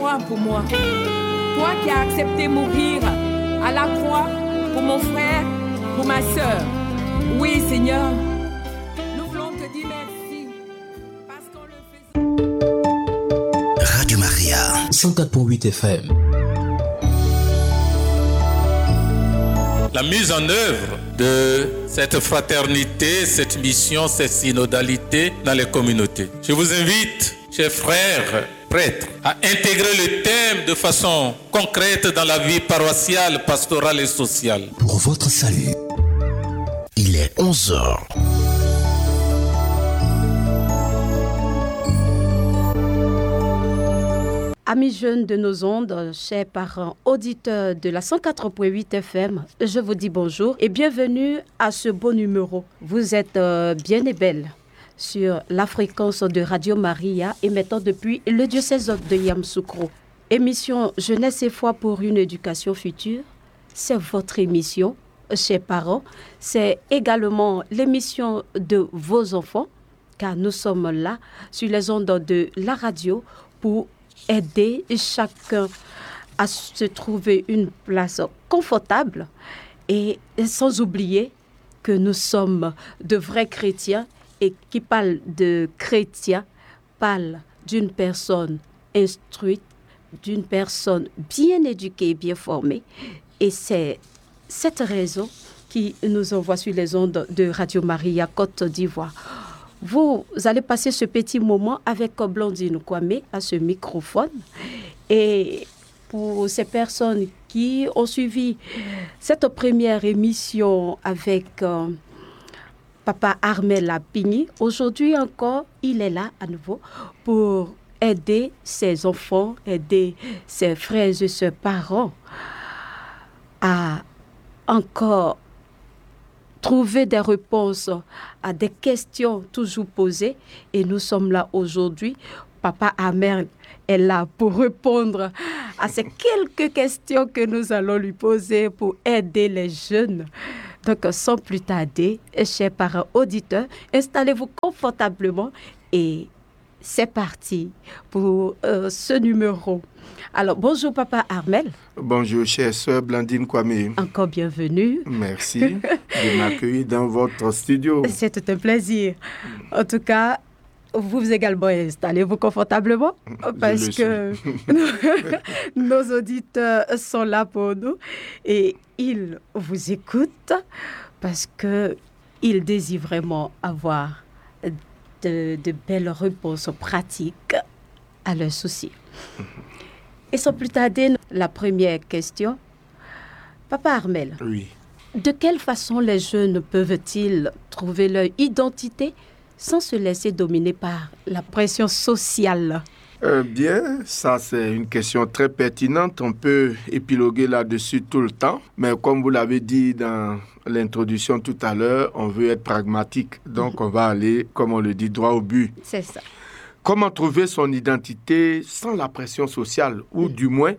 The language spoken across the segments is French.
mort pour moi. Toi qui as accepté mourir à la croix pour mon frère, pour ma sœur. Oui, Seigneur, nous voulons te dire merci parce qu'on le fait. Radio Maria 104.8 FM. La mise en œuvre de cette fraternité, cette mission, cette synodalité dans les communautés. Je vous invite, chers frères prêtres, à intégrer le thème de façon concrète dans la vie paroissiale, pastorale et sociale. Pour votre salut, il est 11h. Amis jeunes de nos ondes, chers parents, auditeurs de la 104.8 FM, je vous dis bonjour et bienvenue à ce beau numéro. Vous êtes bien et belles sur la fréquence de Radio Maria émettant depuis le diocèse de Yamoussoukro. Émission Jeunesse et foi pour une éducation future, c'est votre émission, chers parents. C'est également l'émission de vos enfants, car nous sommes là sur les ondes de la radio pour aider chacun à se trouver une place confortable et sans oublier que nous sommes de vrais chrétiens et qui parle de chrétien parle d'une personne instruite, d'une personne bien éduquée, bien formée. Et c'est cette raison qui nous envoie sur les ondes de Radio Maria Côte d'Ivoire. Vous allez passer ce petit moment avec Blandine Kwame à ce microphone. Et pour ces personnes qui ont suivi cette première émission avec Papa Armel Apigny, aujourd'hui encore, il est là à nouveau pour aider ses enfants, aider ses frères et ses parents à encore trouver des réponses à des questions toujours posées. Et nous sommes là aujourd'hui. Papa Armel est là pour répondre à ces quelques questions que nous allons lui poser pour aider les jeunes. Donc, sans plus tarder, chers parents auditeurs, installez-vous confortablement et c'est parti pour ce numéro. Alors, bonjour Papa Armel. Bonjour chère sœur Blandine Kwame. Encore bienvenue. Merci de m'accueillir dans votre studio. C'est tout un plaisir. En tout cas, vous également installez-vous confortablement parce que nos auditeurs sont là pour nous et ils vous écoutent parce qu'ils désirent vraiment avoir de belles réponses pratiques à leurs soucis. Et sans plus tarder, la première question. Papa Armel, oui. De quelle façon les jeunes peuvent-ils trouver leur identité sans se laisser dominer par la pression sociale? Bien, ça c'est une question très pertinente. On peut épiloguer là-dessus tout le temps. Mais comme vous l'avez dit dans l'introduction tout à l'heure, on veut être pragmatique. Donc on va aller, comme on le dit, droit au but. C'est ça. Comment trouver son identité sans la pression sociale? Ou du moins,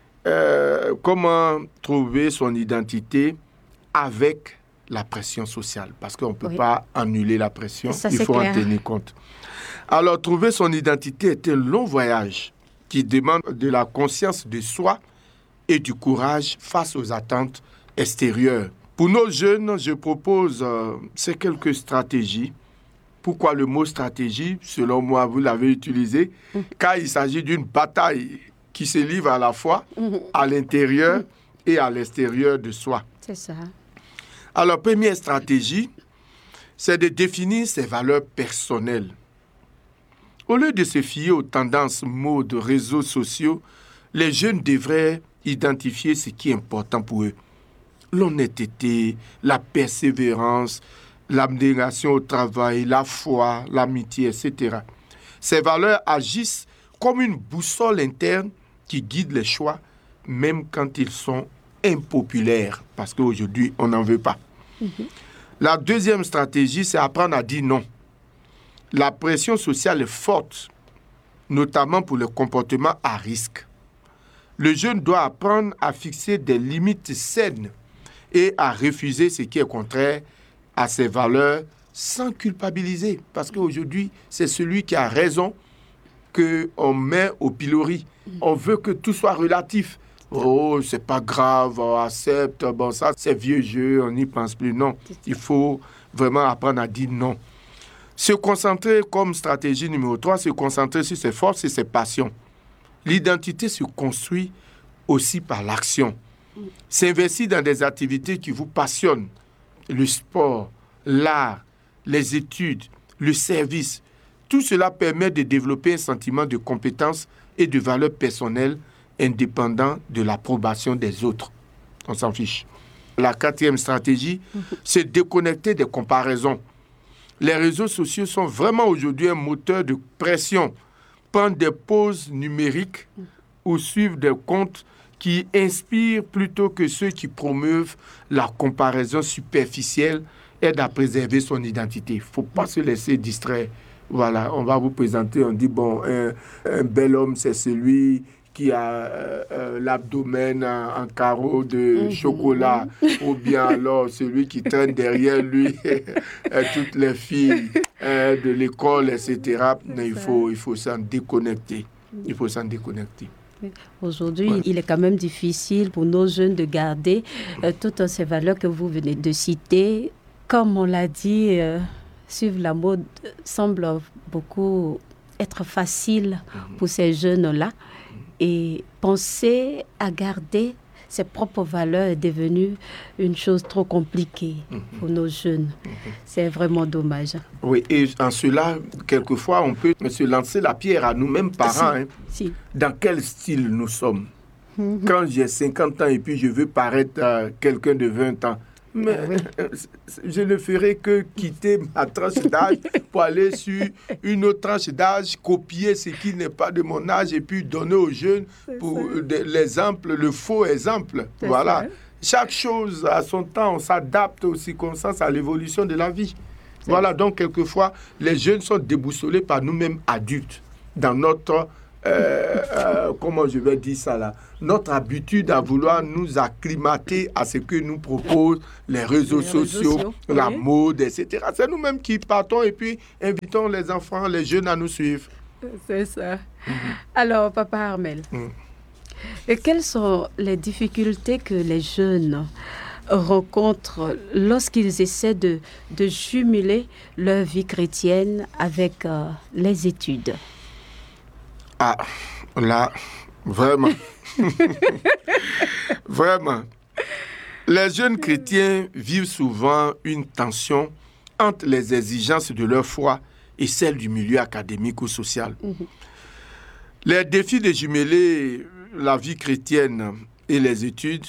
comment trouver son identité avec la pression sociale? Parce qu'on ne peut pas annuler la pression, ça, il faut clair. en tenir compte. Alors, trouver son identité est un long voyage qui demande de la conscience de soi et du courage face aux attentes extérieures. Pour nos jeunes, je propose ces quelques stratégies. Pourquoi le mot stratégie? Selon moi, vous l'avez utilisé, car il s'agit d'une bataille qui se livre à la fois à l'intérieur et à l'extérieur de soi. C'est ça. Alors, première stratégie, c'est de définir ses valeurs personnelles. Au lieu de se fier aux tendances mots de réseaux sociaux, les jeunes devraient identifier ce qui est important pour eux. L'honnêteté, la persévérance, l'abnégation au travail, la foi, l'amitié, etc. Ces valeurs agissent comme une boussole interne qui guide les choix, même quand ils sont impopulaires, parce qu'aujourd'hui, on n'en veut pas. La deuxième stratégie, c'est apprendre à dire non. La pression sociale est forte, notamment pour les comportements à risque. Le jeune doit apprendre à fixer des limites saines et à refuser ce qui est contraire à ses valeurs sans culpabiliser. Parce qu'aujourd'hui, c'est celui qui a raison qu'on met au pilori. On veut que tout soit relatif. Oh, c'est pas grave, on accepte, bon, ça, c'est vieux jeu, on n'y pense plus. Non, il faut vraiment apprendre à dire non. Se concentrer comme stratégie numéro 3, se concentrer sur ses forces et ses passions. L'identité se construit aussi par l'action. S'investir dans des activités qui vous passionnent. Le sport, l'art, les études, le service. Tout cela permet de développer un sentiment de compétence et de valeur personnelle indépendant de l'approbation des autres. On s'en fiche. La 4e stratégie, c'est déconnecter des comparaisons. Les réseaux sociaux sont vraiment aujourd'hui un moteur de pression. Prendre des pauses numériques ou suivre des comptes qui inspirent plutôt que ceux qui promeuvent la comparaison superficielle aide à préserver son identité. Il ne faut pas se laisser distraire. Voilà, on va vous présenter, on dit, bon, un bel homme, c'est celui qui a l'abdomen en carreau de chocolat, ou bien alors celui qui traîne derrière lui toutes les filles de l'école, etc. Mais il faut s'en déconnecter. Il faut s'en déconnecter. Aujourd'hui, il est quand même difficile pour nos jeunes de garder toutes ces valeurs que vous venez de citer. Comme on l'a dit, suivre la mode semble beaucoup être facile pour ces jeunes-là. Et penser à garder ses propres valeurs est devenu une chose trop compliquée pour nos jeunes. C'est vraiment dommage. Oui, et en cela, quelquefois, on peut se lancer la pierre à nous-mêmes parents. Si. Dans quel style nous sommes? Quand j'ai 50 ans et puis je veux paraître quelqu'un de 20 ans, mais je ne ferai que quitter ma tranche d'âge pour aller sur une autre tranche d'âge, copier ce qui n'est pas de mon âge et puis donner aux jeunes pour l'exemple, le faux exemple. Voilà. Chaque chose a son temps, on s'adapte aux circonstances, à l'évolution de la vie. Voilà, donc quelquefois, les jeunes sont déboussolés par nous-mêmes adultes dans notre... comment je vais dire ça là, notre habitude à vouloir nous acclimater à ce que nous proposent les réseaux sociaux, la mode, etc. C'est nous-mêmes qui partons et puis invitons les enfants, les jeunes à nous suivre. C'est ça. Alors, Papa Armel, et quelles sont les difficultés que les jeunes rencontrent lorsqu'ils essaient de jumeler leur vie chrétienne avec les études? Ah, là, vraiment. Vraiment. Les jeunes chrétiens vivent souvent une tension entre les exigences de leur foi et celles du milieu académique ou social. Les défis de jumeler la vie chrétienne et les études,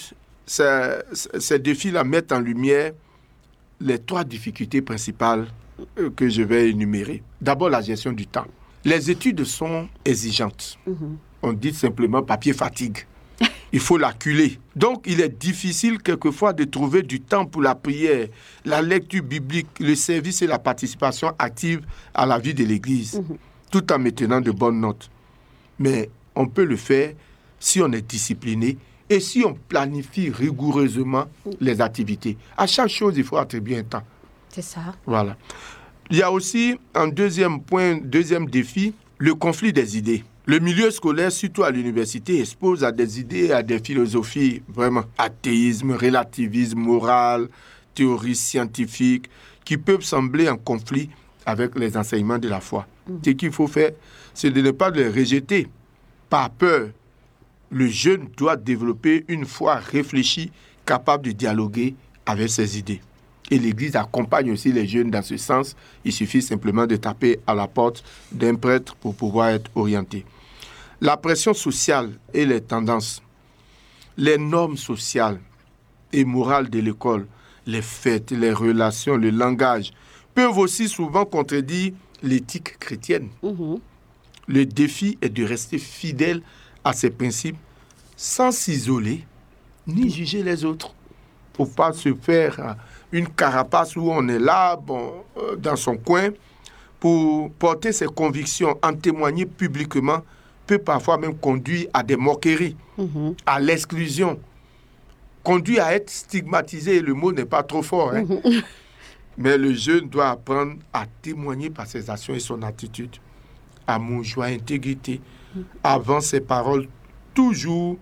ces défis-là mettent en lumière les 3 difficultés principales que je vais énumérer. D'abord, la gestion du temps. Les études sont exigeantes. On dit simplement papier fatigue. Il faut l'acculer. Donc, il est difficile quelquefois de trouver du temps pour la prière, la lecture biblique, le service et la participation active à la vie de l'Église, tout en maintenant de bonnes notes. Mais on peut le faire si on est discipliné et si on planifie rigoureusement les activités. À chaque chose, il faut attribuer un temps. C'est ça. Voilà. Il y a aussi un deuxième défi, le conflit des idées. Le milieu scolaire, surtout à l'université, expose à des idées, à des philosophies, vraiment, athéisme, relativisme moral, théories scientifiques, qui peuvent sembler en conflit avec les enseignements de la foi. Ce qu'il faut faire, c'est de ne pas les rejeter par peur. Le jeune doit développer une foi réfléchie, capable de dialoguer avec ses idées. Et l'Église accompagne aussi les jeunes dans ce sens. Il suffit simplement de taper à la porte d'un prêtre pour pouvoir être orienté. La pression sociale et les tendances, les normes sociales et morales de l'école, les fêtes, les relations, le langage, peuvent aussi souvent contredire l'éthique chrétienne. Le défi est de rester fidèle à ces principes sans s'isoler ni juger les autres. Il ne faut pas se faire une carapace où on est là, dans son coin, pour porter ses convictions, en témoigner publiquement, peut parfois même conduire à des moqueries, à l'exclusion, conduire à être stigmatisé. Le mot n'est pas trop fort, Mais le jeune doit apprendre à témoigner par ses actions et son attitude, amour, joie, intégrité. Avant ces paroles, toujours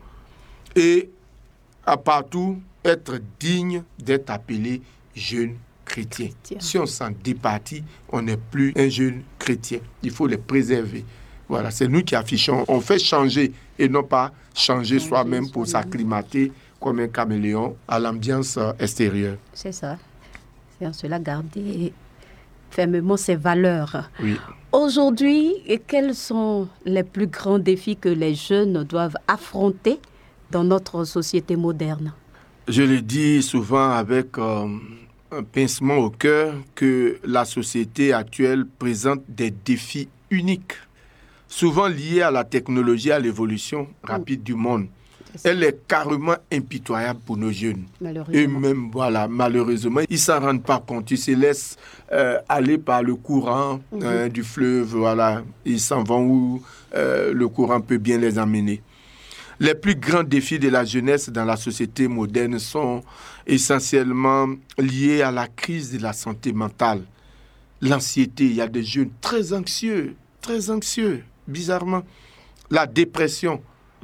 et à partout, être digne d'être appelé jeune chrétien. Si on s'en départit, on n'est plus un jeune chrétien. Il faut les préserver. Voilà, c'est nous qui affichons. On fait changer et non pas changer soi-même pour s'acclimater comme un caméléon à l'ambiance extérieure. C'est ça. C'est en cela garder fermement ses valeurs. Oui. Aujourd'hui, quels sont les plus grands défis que les jeunes doivent affronter dans notre société moderne? Je le dis souvent avec un pincement au cœur que la société actuelle présente des défis uniques, souvent liés à la technologie, à l'évolution rapide du monde. Elle est carrément impitoyable pour nos jeunes. Et même, malheureusement, ils ne s'en rendent pas compte. Ils se laissent aller par le courant du fleuve. Voilà. Ils s'en vont où le courant peut bien les emmener. Les plus grands défis de la jeunesse dans la société moderne sont essentiellement liés à la crise de la santé mentale. L'anxiété, il y a des jeunes très anxieux, bizarrement. La dépression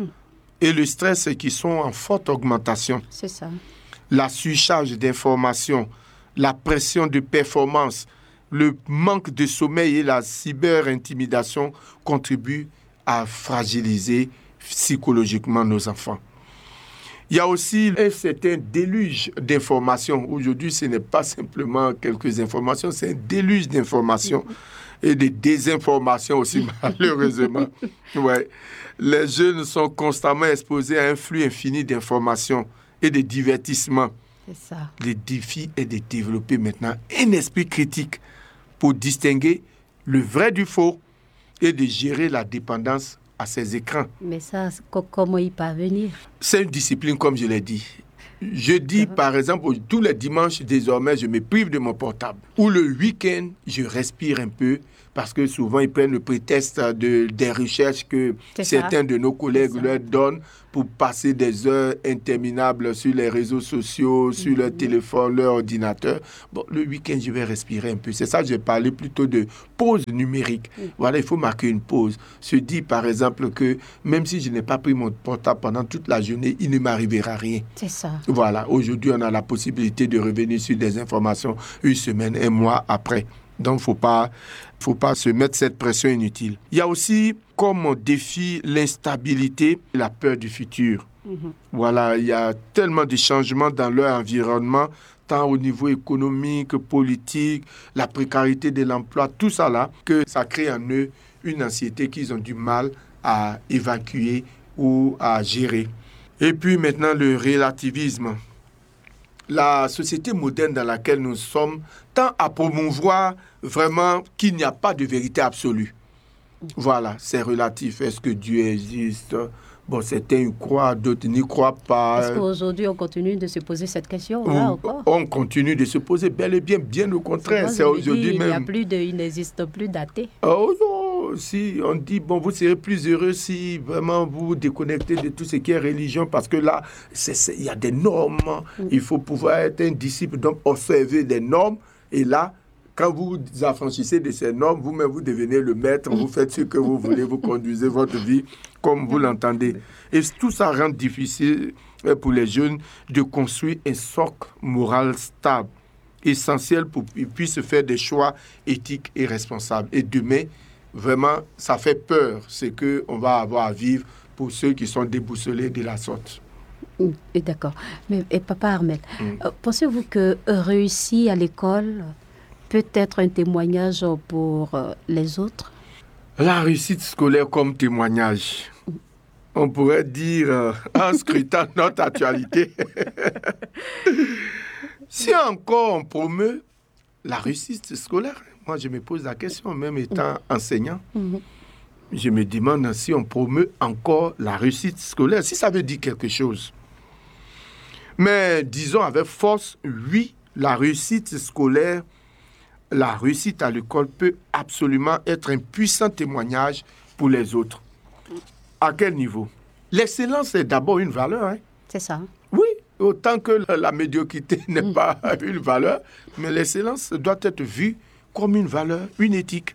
et le stress qui sont en forte augmentation. C'est ça. La surcharge d'informations, la pression de performance, le manque de sommeil et la cyber-intimidation contribuent à fragiliser psychologiquement nos enfants. Il y a aussi un certain déluge d'informations. Aujourd'hui, ce n'est pas simplement quelques informations, c'est un déluge d'informations et de désinformations aussi, malheureusement. Ouais. Les jeunes sont constamment exposés à un flux infini d'informations et de divertissements. C'est ça. Le défi est de développer maintenant un esprit critique pour distinguer le vrai du faux et de gérer la dépendance à ces écrans. Mais ça, comment y parvenir? C'est une discipline, comme je l'ai dit. Je dis, par exemple, tous les dimanches, désormais, je me prive de mon portable. Ou le week-end, je respire un peu, parce que souvent, ils prennent le prétexte des recherches que certains de nos collègues leur donnent pour passer des heures interminables sur les réseaux sociaux, sur leur téléphone, leur ordinateur. Bon, le week-end, je vais respirer un peu. C'est ça, j'ai parlé plutôt de pause numérique. Voilà, il faut marquer une pause. Se dire, par exemple, que même si je n'ai pas pris mon portable pendant toute la journée, il ne m'arrivera rien. C'est ça. Voilà, aujourd'hui, on a la possibilité de revenir sur des informations une semaine, un mois après. Donc, il ne faut pas se mettre cette pression inutile. Il y a aussi comme défi l'instabilité et la peur du futur. Voilà, il y a tellement de changements dans leur environnement, tant au niveau économique, politique, la précarité de l'emploi, tout ça là, que ça crée en eux une anxiété qu'ils ont du mal à évacuer ou à gérer. Et puis maintenant, le relativisme. La société moderne dans laquelle nous sommes tend à promouvoir vraiment qu'il n'y a pas de vérité absolue. Voilà, c'est relatif. Est-ce que Dieu existe? Bon, certains y croient, d'autres n'y croient pas. Est-ce qu'aujourd'hui, on continue de se poser cette question là encore? On continue de se poser bel et bien au contraire. C'est aujourd'hui même. Il n'existe plus d'athée. Oh non, si on dit, bon, vous serez plus heureux si vraiment vous vous déconnectez de tout ce qui est religion, parce que là, il y a des normes. Il faut pouvoir être un disciple, donc observer des normes. Et là, quand vous vous affranchissez de ces normes, vous-même, vous devenez le maître, vous faites ce que vous voulez, vous conduisez votre vie comme vous l'entendez. Et tout ça rend difficile pour les jeunes de construire un socle moral stable, essentiel pour qu'ils puissent faire des choix éthiques et responsables. Et demain, vraiment, ça fait peur ce qu'on va avoir à vivre pour ceux qui sont déboussolés de la sorte. D'accord. Mais Papa Armel, pensez-vous que réussir à l'école peut être un témoignage pour les autres? La réussite scolaire comme témoignage. On pourrait dire, en scrutant notre actualité, si encore on promeut la réussite scolaire, moi je me pose la question, même étant enseignant, je me demande si on promeut encore la réussite scolaire, si ça veut dire quelque chose. Mais disons avec force, oui, la réussite scolaire, la réussite à l'école peut absolument être un puissant témoignage pour les autres. À quel niveau? L'excellence est d'abord une valeur. Hein? C'est ça. Oui, autant que la médiocrité n'est pas une valeur, mais l'excellence doit être vue comme une valeur, une éthique.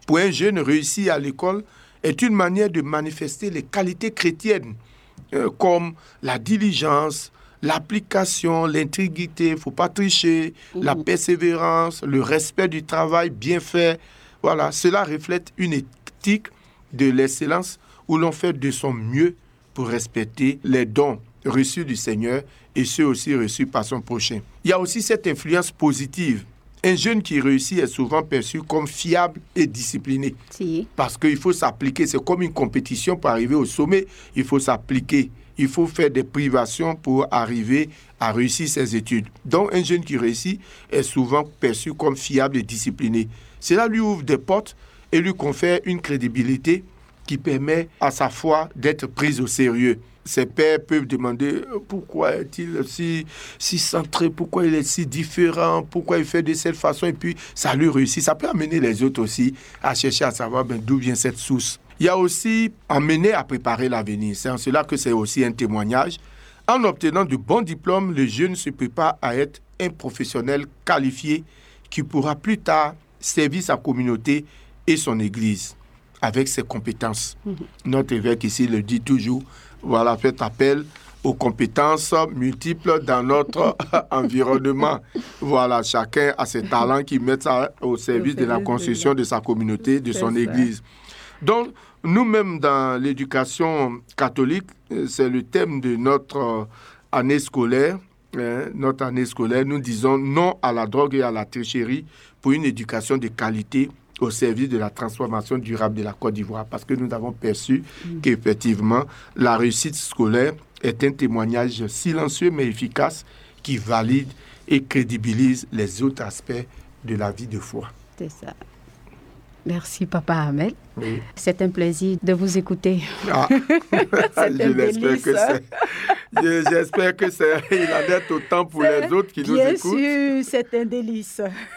pour un jeune réussi à l'école est une manière de manifester les qualités chrétiennes comme la diligence, l'application, l'intégrité, il ne faut pas tricher, la persévérance, le respect du travail bien fait. Voilà, cela reflète une éthique de l'excellence où l'on fait de son mieux pour respecter les dons reçus du Seigneur et ceux aussi reçus par son prochain. Il y a aussi cette influence positive. Un jeune qui réussit est souvent perçu comme fiable et discipliné. Si. Parce qu'il faut s'appliquer. C'est comme une compétition pour arriver au sommet. Il faut s'appliquer. Il faut faire des privations pour arriver à réussir ses études. Donc, un jeune qui réussit est souvent perçu comme fiable et discipliné. Cela lui ouvre des portes et lui confère une crédibilité qui permet à sa foi d'être prise au sérieux. Ses pairs peuvent demander pourquoi est-il si centré, pourquoi il est si différent, pourquoi il fait de cette façon, et puis ça lui réussit. Ça peut amener les autres aussi à chercher à savoir d'où vient cette source. Il y a aussi amener à préparer l'avenir. C'est en cela que c'est aussi un témoignage. En obtenant de bons diplômes, le jeune se prépare à être un professionnel qualifié qui pourra plus tard servir sa communauté et son Église avec ses compétences. Notre évêque ici le dit toujours, voilà, faites appel aux compétences multiples dans notre environnement. Voilà, chacun a ses talents qui mettent ça au service de la construction de sa communauté, de son Église. Donc, nous-mêmes, dans l'éducation catholique, c'est le thème de notre année scolaire. Notre année scolaire, nous disons non à la drogue et à la tricherie pour une éducation de qualité au service de la transformation durable de la Côte d'Ivoire. Parce que nous avons perçu qu'effectivement, la réussite scolaire est un témoignage silencieux mais efficace qui valide et crédibilise les autres aspects de la vie de foi. C'est ça. Merci, Papa Armel. Oui. C'est un plaisir de vous écouter. Ah. J'espère que il en est autant pour les autres qui nous écoutent. Bien sûr, c'est un délice.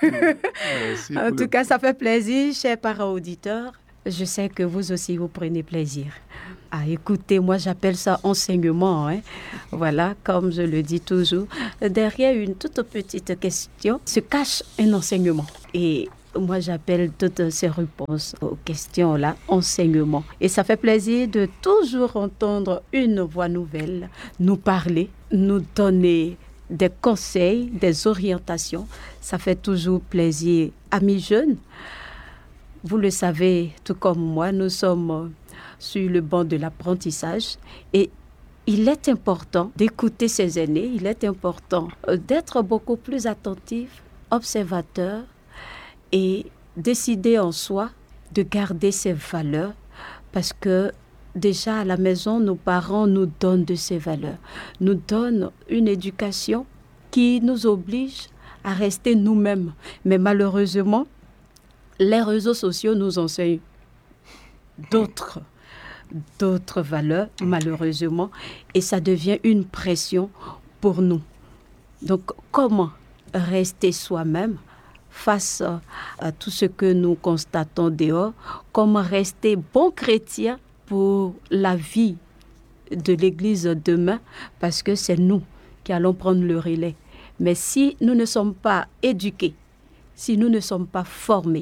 Merci En tout cas, ça fait plaisir, chers parents auditeurs. Je sais que vous aussi, vous prenez plaisir à écouter. Moi, j'appelle ça enseignement. Voilà, comme je le dis toujours, derrière une toute petite question se cache un enseignement. Et moi, j'appelle toutes ces réponses aux questions-là enseignement. Et ça fait plaisir de toujours entendre une voix nouvelle nous parler, nous donner des conseils, des orientations. Ça fait toujours plaisir. Amis jeunes, vous le savez, tout comme moi, nous sommes sur le banc de l'apprentissage et il est important d'écouter ses aînés, il est important d'être beaucoup plus attentif, observateur, et décider en soi de garder ses valeurs parce que déjà à la maison, nos parents nous donnent de ces valeurs, nous donnent une éducation qui nous oblige à rester nous-mêmes. Mais malheureusement, les réseaux sociaux nous enseignent d'autres valeurs, malheureusement, et ça devient une pression pour nous. Donc, comment rester soi-même face à tout ce que nous constatons dehors, comment rester bon chrétien pour la vie de l'Église demain, parce que c'est nous qui allons prendre le relais. Mais si nous ne sommes pas éduqués, si nous ne sommes pas formés,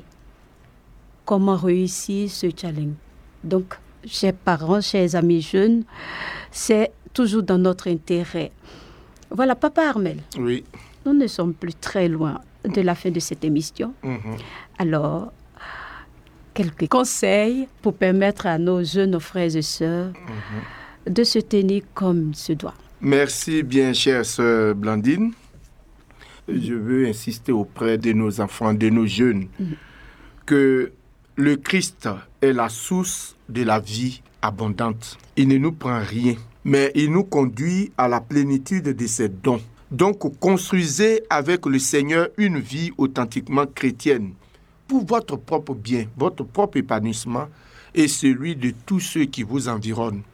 comment réussir ce challenge? Donc, chers parents, chers amis jeunes, c'est toujours dans notre intérêt. Voilà, Papa Armel. Oui. Nous ne sommes plus très loin de la fin de cette émission. Alors, quelques conseils pour permettre à nos jeunes frères et sœurs de se tenir comme il se doit. Merci bien, chère sœur Blandine. Je veux insister auprès de nos enfants, de nos jeunes, que le Christ est la source de la vie abondante. Il ne nous prend rien, mais il nous conduit à la plénitude de ses dons. Donc, construisez avec le Seigneur une vie authentiquement chrétienne pour votre propre bien, votre propre épanouissement et celui de tous ceux qui vous environnent.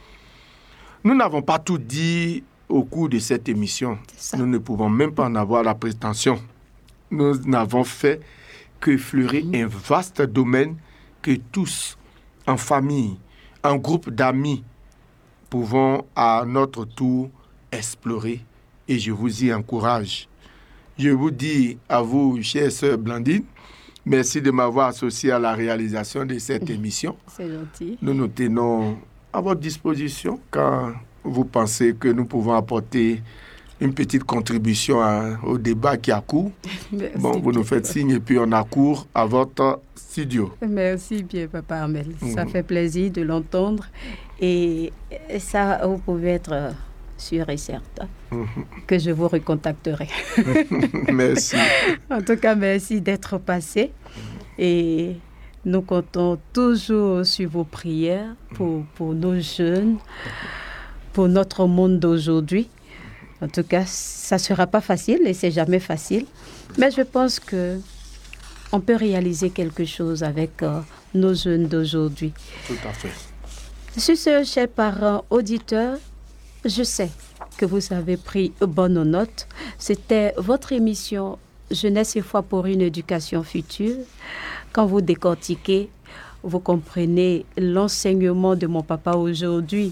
Nous n'avons pas tout dit au cours de cette émission. Nous ne pouvons même pas en avoir la prétention. Nous n'avons fait qu'effleurer un vaste domaine que tous, en famille, en groupe d'amis, pouvons à notre tour explorer. Et je vous y encourage. Je vous dis à vous, chère sœur Blandine, Merci de m'avoir associé à la réalisation de cette émission. C'est gentil. Nous nous tenons à votre disposition quand vous pensez que nous pouvons apporter une petite contribution au débat qui accourt. Merci Bon, vous bien. nous faites signe et puis on accourt à votre studio. Merci bien, Papa Armel. Ça fait plaisir de l'entendre. Et ça, vous pouvez être sûr et certain que je vous recontacterai. Merci. En tout cas, merci d'être passé. Et nous comptons toujours sur vos prières pour nos jeunes, pour notre monde d'aujourd'hui. En tout cas, ça ne sera pas facile et c'est jamais facile. Mais je pense qu'on peut réaliser quelque chose avec nos jeunes d'aujourd'hui. Tout à fait. Sur ce, chers parents auditeurs, je sais que vous avez pris bonne note. C'était votre émission Jeunesse et foi pour une éducation future. Quand vous décortiquez, vous comprenez l'enseignement de mon papa aujourd'hui.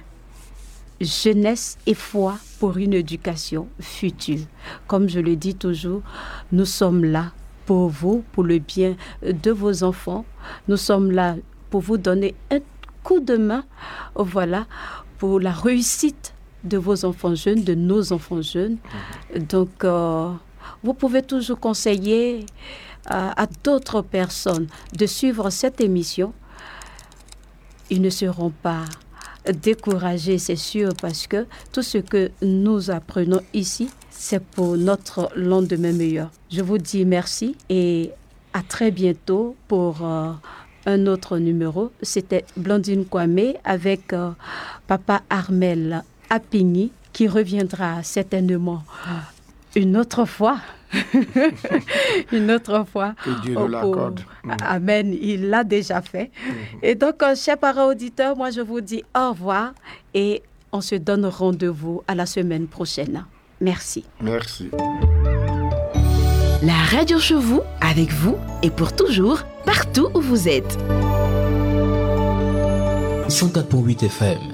Jeunesse et foi pour une éducation future. Comme je le dis toujours, nous sommes là pour vous, pour le bien de vos enfants. Nous sommes là pour vous donner un coup de main, voilà, pour la réussite de vos enfants jeunes, de nos enfants jeunes. Donc, vous pouvez toujours conseiller à d'autres personnes de suivre cette émission. Ils ne seront pas découragés, c'est sûr, parce que tout ce que nous apprenons ici, c'est pour notre lendemain meilleur. Je vous dis merci et à très bientôt pour un autre numéro. C'était Blandine Kwame avec Papa Armel Apigny qui reviendra certainement une autre fois. Une autre fois. Que Dieu nous l'accorde. Amen, il l'a déjà fait. Et donc, chers parents auditeurs, moi je vous dis au revoir et on se donne rendez-vous à la semaine prochaine. Merci. Merci. La radio chez vous, avec vous et pour toujours, partout où vous êtes. 104.8 FM.